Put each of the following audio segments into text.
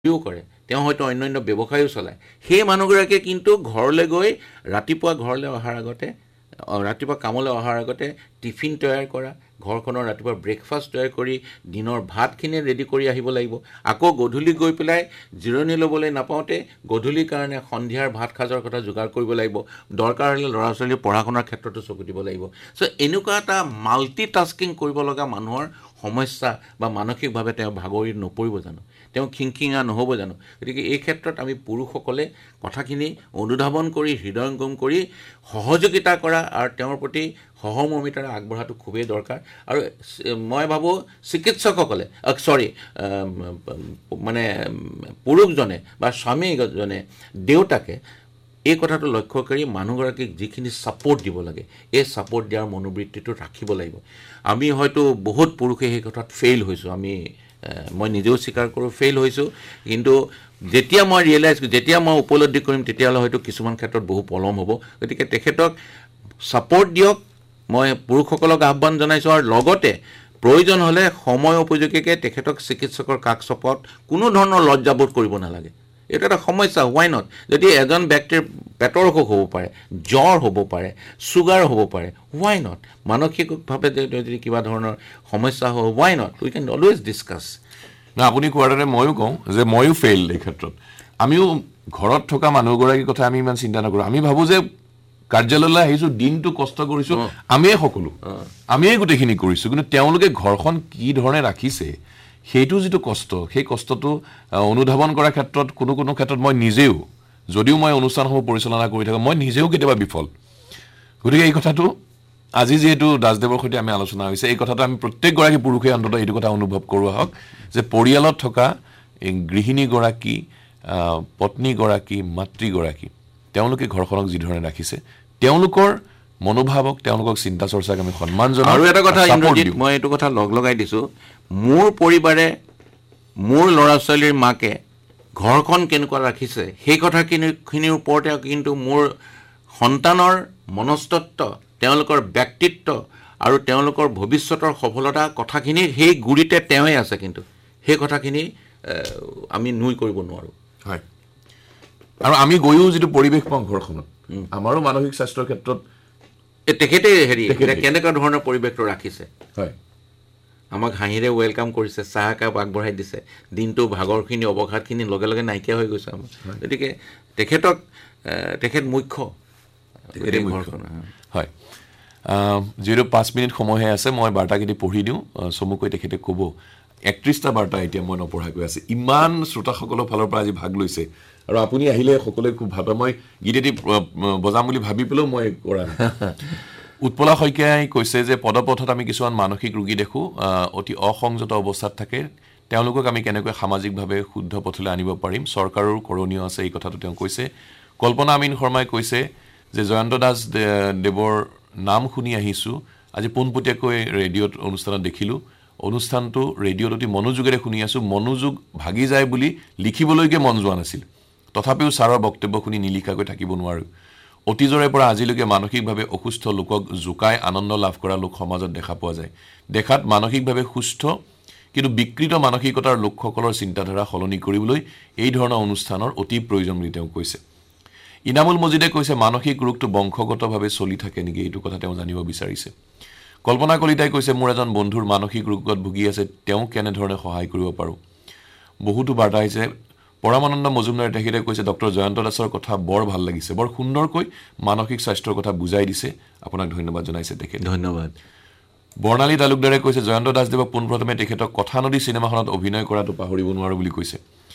কৰে, তেওঁ হয়তো অন্যান্য ব্যৱসায়ো চলায়। সেই মানুহগৰাকীয়ে কিন্তু ঘৰলৈ গৈ ৰাতিপুৱা ঘৰলৈ অহাৰ আগতে ৰাতিপুৱা কামলৈ অহাৰ আগতে টিফিন তৈয়াৰ কৰা, ঘৰখনৰ ৰাতিপুৱা ব্ৰেকফাষ্ট তৈয়াৰ কৰি দিনৰ ভাতখিনি ৰেডি কৰি আহিব লাগিব। আকৌ গধূলি গৈ পেলাই জিৰণি ল'বলৈ নাপাওঁতে গধূলিৰ কাৰণে সন্ধিয়াৰ ভাত সাজৰ কথা যোগাৰ কৰিব লাগিব। দৰকাৰ হ'লে ল'ৰা ছোৱালীৰ পঢ়া শুনাৰ ক্ষেত্ৰতো চকু দিব লাগিব। চ' এনেকুৱা এটা মাল্টিটাস্কিং কৰিব লগা মানুহৰ সমস্যা বা মানসিকভাৱে তেওঁ ভাগৰি নপৰিব জানো, তেওঁ খিংখিঙা নহ'ব জানো? গতিকে এই ক্ষেত্ৰত আমি পুৰুষসকলে কথাখিনি অনুধাৱন কৰি হৃদয়ংগম কৰি সহযোগিতা কৰা আৰু তেওঁৰ প্ৰতি সহমৰ্মিতাৰে আগবঢ়াটো খুবেই দৰকাৰ। আৰু মই ভাবোঁ চিকিৎসকসকলে মানে পুৰুষজনে বা স্বামীজনে দেউতাকে এই কথাটো লক্ষ্য কৰি মানুহগৰাকীক যিখিনি ছাপোৰ্ট দিব লাগে এই ছাপোৰ্ট দিয়াৰ মনোবৃত্তিটো ৰাখিব লাগিব। আমি হয়তো বহুত পুৰুষে সেই কথাত ফেইল হৈছোঁ, মই নিজেও স্বীকাৰ কৰোঁ ফেইল হৈছোঁ। কিন্তু যেতিয়া মই যেতিয়া মই উপলব্ধি কৰিম তেতিয়াহ'লে হয়তো কিছুমান ক্ষেত্ৰত বহু পলম হ'ব। গতিকে তেখেতক ছাপোৰ্ট দিয়ক, মই পুৰুষসকলক আহ্বান জনাইছোঁ। আৰু লগতে প্ৰয়োজন হ'লে সময় উপযোগীকৈ তেখেতক চিকিৎসকৰ কাষ চপাত কোনো ধৰণৰ লজ্জাবোধ কৰিব নালাগে। এইটো এটা সমস্যা, হোৱাই নট? যদি এজন ব্যক্তিৰ পেটৰ অসুখ হ'ব পাৰে, জ্বৰ হ'ব পাৰে, চুগাৰ হ'ব পাৰে, হোৱাই নট? মানসিকভাৱে যদি কিবা ধৰণৰ সমস্যা হয়, হোৱাই not? We can always discuss. না, আপুনি কোৱাৰ দৰে ময়ো কওঁ যে ময়ো ফেইল এই ক্ষেত্ৰত। আমিও ঘৰত থকা মানুহগৰাকীৰ কথা আমি ইমান চিন্তা নকৰোঁ। আমি ভাবোঁ যে কাৰ্যালয়লৈ আহিছোঁ, দিনটো কষ্ট কৰিছোঁ, আমিয়ে সকলো, আমিয়ে গোটেইখিনি কৰিছোঁ। কিন্তু তেওঁলোকে ঘৰখন কি ধৰণে ৰাখিছে সেইটো যিটো কষ্ট, সেই কষ্টটো অনুধাৱন কৰাৰ ক্ষেত্ৰত কোনো ক্ষেত্ৰত মই নিজেও, যদিও মই অনুষ্ঠানসমূহ পৰিচালনা কৰি থাকোঁ, মই নিজেও কেতিয়াবা বিফল। গতিকে এই কথাটো আজি যিহেতু দাসদেৱৰ সৈতে আমি আলোচনা হৈছে, এই কথাটো আমি প্ৰত্যেকগৰাকী পুৰুষে অন্ততঃ এইটো কথা অনুভৱ কৰোৱা হওক যে পৰিয়ালত থকা গৃহিণীগৰাকী, পত্নীগৰাকী, মাতৃগৰাকী, তেওঁলোকে ঘৰখনক যিধৰণে ৰাখিছে, তেওঁলোকৰ মনোভাৱক, তেওঁলোকক চিন্তা চৰ্চাক আমি সন্মান জনাওঁ। আৰু এটা কথা ইন্দ্ৰজিৎ, মই এইটো কথা লগাই দিছোঁ, মোৰ পৰিবাৰে মোৰ ল'ৰা ছোৱালীৰ মাকে ঘৰখন কেনেকুৱা ৰাখিছে সেই কথাখিনিৰ ওপৰতে কিন্তু মোৰ সন্তানৰ মনস্তত্ব, তেওঁলোকৰ ব্যক্তিত্ব আৰু তেওঁলোকৰ ভৱিষ্যতৰ সফলতা কথাখিনি সেই গুৰিতে তেওঁৱে আছে। কিন্তু সেই কথাখিনি আমি নুই কৰিব নোৱাৰোঁ। হয়, আৰু আমি গৈও যিটো পৰিৱেশ পাওঁ ঘৰখনত, আমাৰো মানসিক স্বাস্থ্যৰ ক্ষেত্ৰত তেখেতে কেনেকুৱা ধৰণৰ পৰিৱেশটো ৰাখিছে। হয়, আমাক হাঁহিৰে ৱেলকাম কৰিছে, চাহ একাপ আগবঢ়াই দিছে, দিনটো ভাগৰখিনি অৱসাদখিনি লগে লগে নাইকিয়া হৈ গৈছে আমাৰ। গতিকে তেখেত মুখ্য ঘৰখন। হয়, যিহেতু 5 মিনিট সময়হে আছে, মই বাৰ্তাখিনি পঢ়ি দিওঁ, চমুকৈ তেখেতে ক'ব। 31টা বাৰ্তা এতিয়া মই নপঢ়াকৈ আছে। ইমান শ্ৰোতাসকলৰ ফালৰ পৰা আজি ভাগ লৈছে, আৰু আপুনি আহিলে সকলোৱে খুব ভাল পায়। মই গীত এটি বজাম বুলি ভাবি পেলেও মই কৰা নাই। উৎপলা শইকীয়াই কৈছে যে পদপথত আমি কিছুমান মানসিক ৰোগী দেখোঁ, অতি অসংযত অৱস্থাত থাকে, তেওঁলোকক আমি কেনেকৈ সামাজিকভাৱে শুদ্ধ পথলৈ আনিব পাৰিম, চৰকাৰৰ কৰণীয় আছে, এই কথাটো তেওঁ কৈছে। কল্পনা আমিন শৰ্মাই কৈছে যে জয়ন্ত দাস দেৱৰ নাম শুনি আহিছোঁ, আজি পোনপটীয়াকৈ ৰেডিঅ'ত অনুষ্ঠানত দেখিলোঁ, অনুষ্ঠানটো ৰেডিঅ'ত অতি মনোযোগেৰে শুনি আছোঁ, মনোযোগ ভাগি যায় বুলি লিখিবলৈকে মন যোৱা নাছিল, তথাপিও ছাৰৰ বক্তব্য শুনি নিলিখাকৈ থাকিব নোৱাৰোঁ। অতীজৰে পৰা আজিলৈকে মানসিকভাৱে অসুস্থ লোকক জোকাই আনন্দ লাভ কৰা লোক সমাজত দেখা পোৱা যায়। দেখাত মানসিকভাৱে সুস্থ কিন্তু বিকৃত মানসিকতাৰ লোকসকলৰ চিন্তাধাৰা সলনি কৰিবলৈ এই ধৰণৰ অনুষ্ঠানৰ অতি প্ৰয়োজন বুলি তেওঁ কৈছে। ইনামুল মজিদে কৈছে মানসিক ৰোগটো বংশগতভাৱে চলি থাকে নেকি, এইটো কথা তেওঁ জানিব বিচাৰিছে। কল্পনা কলিতাই কৈছে মোৰ এজন বন্ধুৰ মানসিক ৰোগত ভুগি আছে, তেওঁ কেনেধৰণে সহায় কৰিব পাৰোঁ। বহুতো বাৰ্তা আহিছে। পৰমানন্দ মজুমদাৰে তেখেতে কৈছে ডক্টৰ জয়ন্ত দাসৰ কথা বৰ ভাল লাগিছে, বৰ সুন্দৰকৈ মানসিক স্বাস্থ্যৰ কথা বুজাই দিছে, আপোনাক ধন্যবাদ জনাইছে তেখেতে। ধন্যবাদ। বৰ্ণালী তালুকদাৰে কৈছে জয়ন্ত দাসদেৱক পোনপ্ৰথমে তেখেতক কথানদী চিনেমাখনত অভিনয় কৰাটো পাহৰিব নোৱাৰোঁ বুলি কৈছে।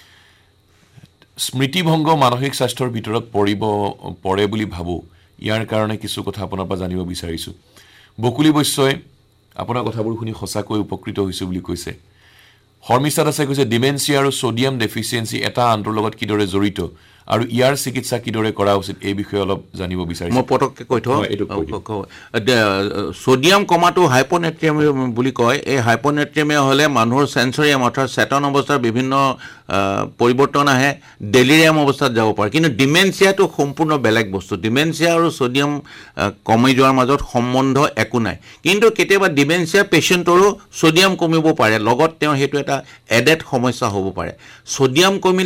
স্মৃতিভংগ মানসিক স্বাস্থ্যৰ ভিতৰত পৰে বুলি ভাবোঁ, ইয়াৰ কাৰণে কিছু কথা আপোনাৰ পৰা জানিব বিচাৰিছোঁ। বকুলি বৈশ্যই আপোনাৰ কথাবোৰ শুনি সঁচাকৈ উপকৃত হৈছোঁ বুলি কৈছে। শৰ্মিষ্ঠা দাসে কৈছে ডিমেনচিয়া আৰু ছ'ডিয়াম ডেফিচিয়েঞ্চি এটা আনটোৰ লগত কিদৰে জড়িত আৰু ইয়াৰ চিকিৎসা কিদৰে কৰা উচিত এই বিষয়ে অলপ জানিব বিচাৰিছোঁ মই পটককৈ কৈ থওঁ হয়, এইটো কৈ দিয়ক। ছডিয়াম কমাটো হাইপনেট্ৰিয়াম বুলি কয় এই হাইপনেট্ৰিয়ামে হ'লে মানুহৰ চেঞ্চৰিয়াম অৰ্থাৎ চেতন অৱস্থাৰ বিভিন্ন পৰিৱৰ্তন আহে ডেলিৰিয়াম অৱস্থাত যাব পাৰে কিন্তু ডিমেনচিয়াটো সম্পূৰ্ণ বেলেগ বস্তু ডিমেনচিয়া আৰু ছডিয়াম কমি যোৱাৰ মাজত সম্বন্ধ একো নাই কিন্তু কেতিয়াবা ডিমেনচিয়া পেচেণ্টৰো ছডিয়াম কমিব পাৰে লগত তেওঁ সেইটো এটা এডেড সমস্যা হ'ব পাৰে ছডিয়াম কমিলে